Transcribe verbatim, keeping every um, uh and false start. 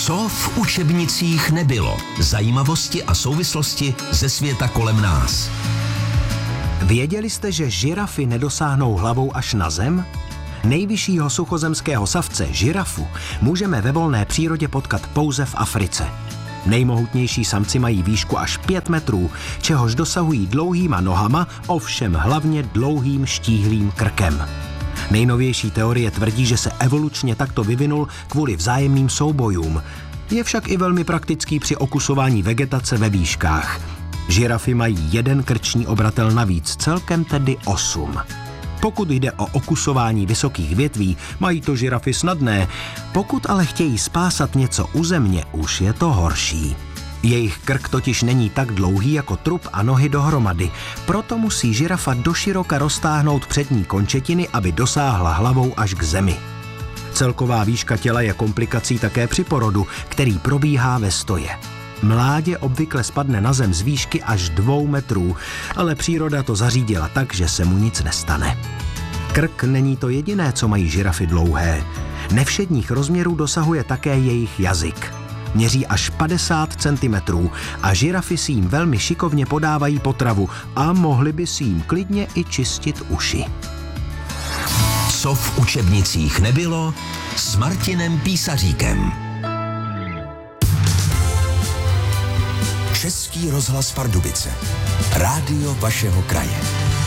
Co v učebnicích nebylo? Zajímavosti a souvislosti ze světa kolem nás. Věděli jste, že žirafy nedosáhnou hlavou až na zem? Nejvyššího suchozemského savce, žirafu, můžeme ve volné přírodě potkat pouze v Africe. Nejmohutnější samci mají výšku až pět metrů, čehož dosahují dlouhýma nohama, ovšem hlavně dlouhým štíhlým krkem. Nejnovější teorie tvrdí, že se evolučně takto vyvinul kvůli vzájemným soubojům. Je však i velmi praktický při okusování vegetace ve výškách. Žirafy mají jeden krční obratel navíc, celkem tedy osm. Pokud jde o okusování vysokých větví, mají to žirafy snadné. Pokud ale chtějí spásat něco u země, už je to horší. Jejich krk totiž není tak dlouhý jako trup a nohy dohromady, proto musí žirafa doširoka roztáhnout přední končetiny, aby dosáhla hlavou až k zemi. Celková výška těla je komplikací také při porodu, který probíhá ve stoje. Mládě obvykle spadne na zem z výšky až dvou metrů, ale příroda to zařídila tak, že se mu nic nestane. Krk není to jediné, co mají žirafy dlouhé. Nevšedních rozměrů dosahuje také jejich jazyk. Měří až padesát centimetrů a žirafy si jim velmi šikovně podávají potravu a mohly by si jim klidně i čistit uši. Co v učebnicích nebylo s Martinem Písaříkem. Český rozhlas Pardubice. Rádio vašeho kraje.